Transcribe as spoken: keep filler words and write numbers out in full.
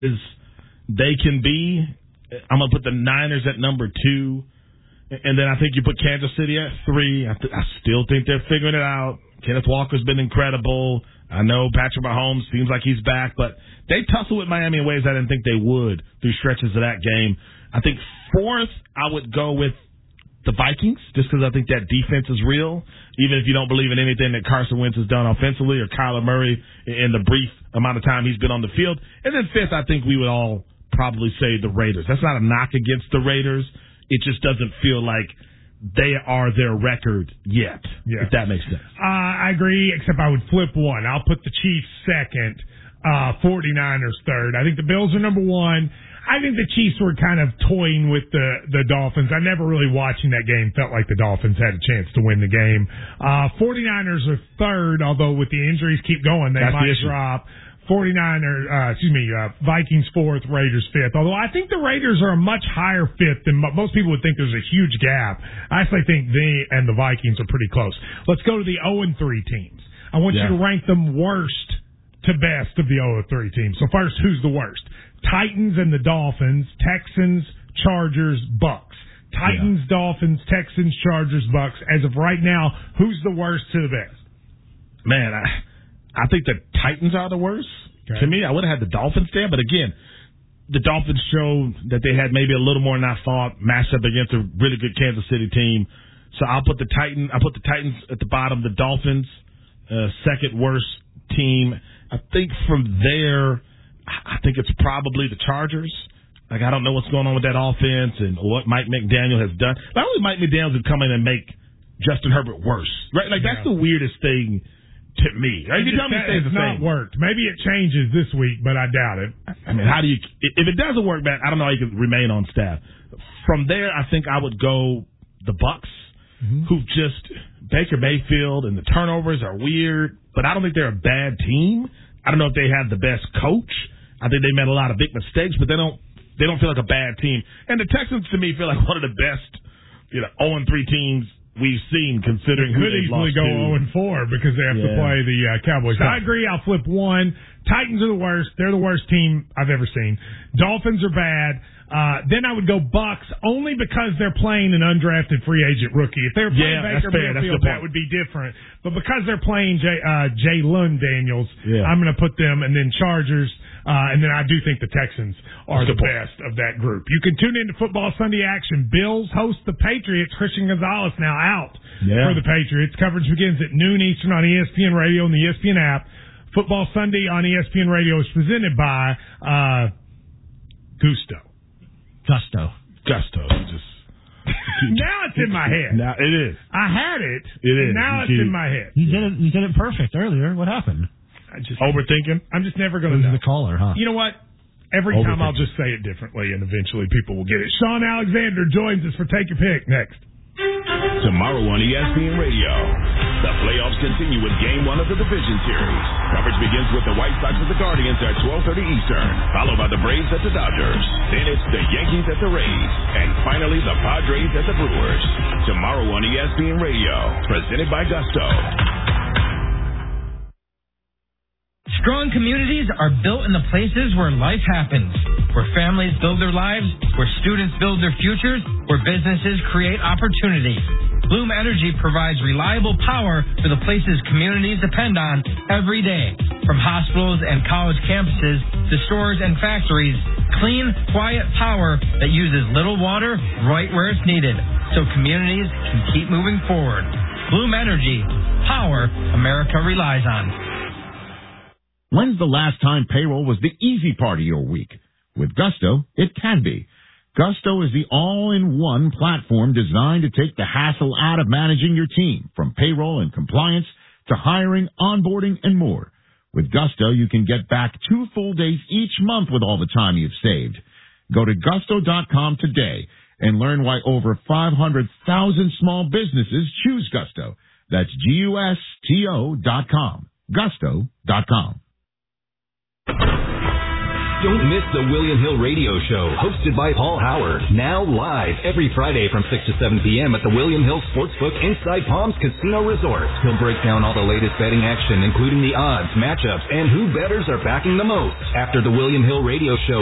as they can be, I'm going to put the Niners at number two. And then I think you put Kansas City at three. I, th- I still think they're figuring it out. Kenneth Walker's been incredible. I know Patrick Mahomes seems like he's back, but they tussle with Miami in ways I didn't think they would through stretches of that game. I think fourth, I would go with the Vikings, just because I think that defense is real, even if you don't believe in anything that Carson Wentz has done offensively or Kyler Murray in the brief amount of time he's been on the field. And then fifth, I think we would all probably say the Raiders. That's not a knock against the Raiders. It just doesn't feel like they are their record yet, yeah. if that makes sense. Uh, I agree, except I would flip one. I'll put the Chiefs second, uh, 49ers third. I think the Bills are number one. I think the Chiefs were kind of toying with the, the Dolphins. I never really watching that game felt like the Dolphins had a chance to win the game. Uh, 49ers are third, although with the injuries keep going, they That's might the drop. 49ers, uh, excuse me, uh, Vikings fourth, Raiders fifth. Although I think the Raiders are a much higher fifth than mo- most people would think. There's a huge gap. I actually think they and the Vikings are pretty close. Let's go to the oh and three teams. I want yeah. you to rank them worst to best of the oh and three teams. So first, who's the worst? Titans and the Dolphins, Texans, Chargers, Bucks. Titans, yeah. Dolphins, Texans, Chargers, Bucks. As of right now, who's the worst to the best? Man, I, I think the Titans are the worst. Okay. To me, I would have had the Dolphins there, but again, the Dolphins showed that they had maybe a little more than I thought matched up against a really good Kansas City team. So I'll put the Titan. I put the Titans at the bottom. The Dolphins, uh, second worst team. I think from there, I think it's probably the Chargers. Like, I don't know what's going on with that offense and what Mike McDaniel has done. Not only Mike McDaniel could come in and make Justin Herbert worse, right? Like, that's yeah. the weirdest thing to me. Right? You tell me it's the not same. worked. Maybe it changes this week, but I doubt it. I mean, how do you – if it doesn't work, man, I don't know how you can remain on staff. From there, I think I would go the Bucks, mm-hmm. who just – Baker Mayfield and the turnovers are weird, but I don't think they're a bad team. I don't know if they have the best coach. I think they made a lot of big mistakes, but they don't they don't feel like a bad team. And the Texans, to me, feel like one of the best, you know, oh and three teams we've seen, considering who they've lost to. Could easily go oh and four because they have yeah. to play the uh, Cowboys. So I agree. I'll flip one. Titans are the worst. They're the worst team I've ever seen. Dolphins are bad. Uh, then I would go Bucks only because they're playing an undrafted free agent rookie. If they're playing yeah, Baker Mayfield, that would be different. But because they're playing Jay, uh, Jalen Daniels, yeah. I'm going to put them, and then Chargers, uh, and then I do think the Texans are that's the best of that group. You can tune into Football Sunday action. Bills host the Patriots. Christian Gonzalez now out yeah. for the Patriots. Coverage begins at noon Eastern on E S P N Radio and the E S P N app. Football Sunday on E S P N Radio is presented by uh, Gusto. Gusto. Gusto. Just now it's in my head. Now it is. I had it. It is. Now you it's in my head. You did it. You did it perfect earlier. What happened? I just overthinking. I'm just never going to know. The caller, huh? You know what? Every time I'll just say it differently, and eventually people will get it. Sean Alexander joins us for Take Your Pick next. Tomorrow on E S P N Radio, the playoffs continue with Game One of the Division Series. Coverage begins with the White Sox at the Guardians at twelve thirty Eastern, followed by the Braves at the Dodgers. Then it's the Yankees at the Rays, and finally the Padres at the Brewers. Tomorrow on E S P N Radio, presented by Gusto. Strong communities are built in the places where life happens, where families build their lives, where students build their futures, where businesses create opportunity. Bloom Energy provides reliable power for the places communities depend on every day. From hospitals and college campuses to stores and factories, clean, quiet power that uses little water right where it's needed, so communities can keep moving forward. Bloom Energy, power America relies on. When's the last time payroll was the easy part of your week? With Gusto, it can be. Gusto is the all-in-one platform designed to take the hassle out of managing your team, from payroll and compliance to hiring, onboarding, and more. With Gusto, you can get back two full days each month with all the time you've saved. Go to gusto dot com today and learn why over five hundred thousand small businesses choose Gusto. That's G U S T O dot com. gusto dot com. Don't miss the William Hill Radio Show, hosted by Paul Howard. Now live every Friday from six to seven p.m. at the William Hill Sportsbook inside Palms Casino Resort. He'll break down all the latest betting action, including the odds, matchups, and who bettors are backing the most. After the William Hill Radio Show